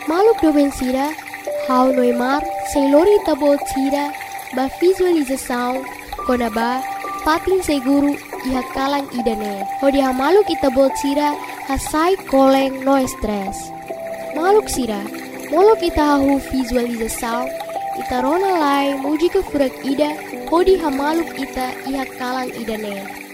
Maluk doben sira, hau noimar, selori tabot sira, ba visualização, konaba, patin seguru, iha kalang idane. Hodi ha maluk itabot sira, hasai koleng no stress. Maluk sira, molok ita hahu visualização, ita rona lai muji ke furak ida, hodi ha maluk ita iha kalang idane.